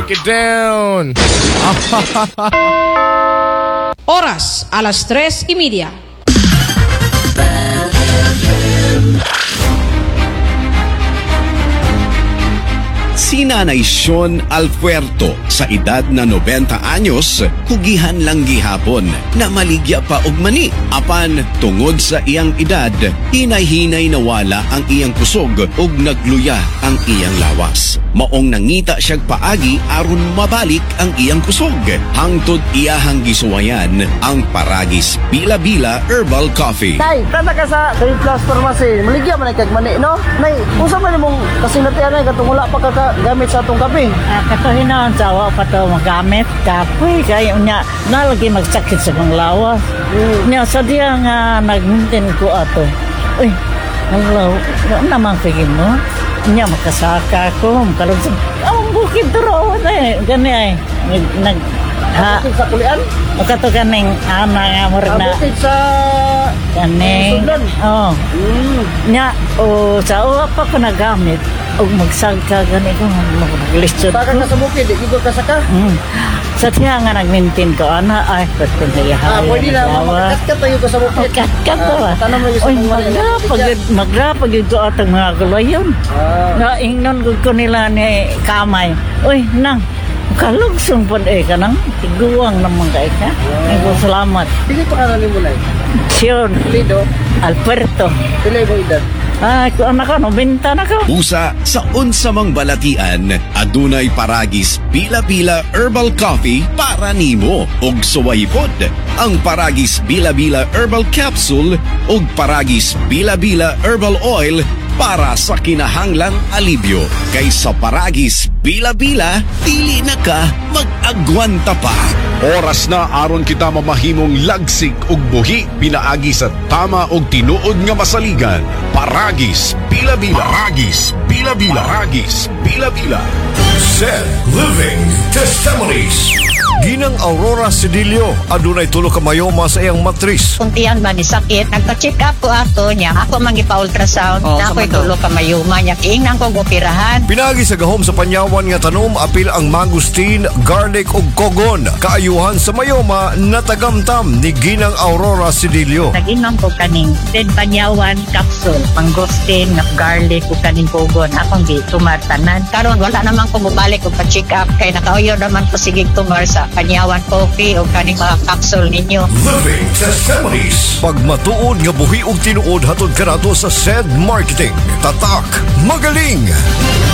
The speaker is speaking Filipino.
Break it down. Oras, alas 3:30. Si Nanay Sean Alpuerto sa edad na 90 anyos, kugihan lang gihapon na maligya pa og mani. Apan tungod sa iyang edad, hinay-hinay nawala ang iyang kusog ug nagluya ang iyang lawas. Maong nangita siyag paagi aron mabalik ang iyang kusog. Hangtod iyahang gisuwayan ang Paragis Bila-Bila Herbal Coffee. Tay, tata ka sa Trade Plus Pharmacy. Maligya man ay kagmani, no? Nay, unsa man imong kasinatian ay katong wala pa gamit sa atong kape. Katuhinan sa awa pa to magamit kapoy kaya unya nalagi magsakit sa mga lawas. Nya sa diya nga nagmintin ko ato. Uy, hello, ano naman pigin mo? Nya makasaka ko, makalungsod. Ang bukid turo na gani ay nag Bukid sa kulian? kato kaning ana nga murna. Bukid sa Kaning. Sundon. Oh. Nya sa uwa pa ko nagamit og magsagka gani ko maglistod. Taka ka sa bukid, ikot ka sa ka. Sa tiya nga nag-maintain ko ana ay pwede na ihahay. Pwede na, makakat tayo ka sa bukid. Kat ba? Tanong mo yung sa Oy, mga magrapag yung ko atang mga gulayon. Nga ingnon ko nila ni kamay. Uy, nang, kalugsong po ka nang tiguang naman ka. Ay ko salamat. Pili pa ka mo na Sean Lido, Alberto. pili mo edad. Kung anak ko, nobenta na ko. Usa sa unsamang balatian, adunay Paragis Bila-Bila Herbal Coffee para nimo og suwaypod. Ang Paragis Bila-Bila Herbal Capsule ug Paragis Bila-Bila Herbal Oil para sa kinahanglang alibyo. Kaysa Paragis Bila-Bila, dili na ka mag-agwanta pa. Oras na aron kita mamahimong lagsig ug buhi pinaagi sa tama og tinuod nga masaligan. Paragis Bila-Bila. Paragis Bila-Bila. Paragis Bila-Bila. Set Living Testimonies. Ginang Aurora Sedilio, adunay tulo ka mayoma sa iyang matris. Kung tiyan ba ni sakit, nagpa-check up ko ato niya. Ako mangipa-ultrasound, na ako'y tulo ka mayuma niya. Ingnan kong operahan. Pinagi sa gahom sa panyawan nga tanom, apil ang mangustin, garlic ug kogon. Kaayuhan sa mayoma na tagamtam ni Ginang Aurora Sedilio. Nag-inom ko kaning dead panyawan capsule, mangosteen, garlic ug kaning kogon. Akong di tumartanan. Karon wala naman ko mubalik og pa-check up kay nakauyo naman ko sigig tumar sa panyawan coffee o kaning mga capsule ninyo. Living Testimonies. Pagmatuod nga buhi ug tinuod hatod kanato sa SED Marketing. Tatak, magaling!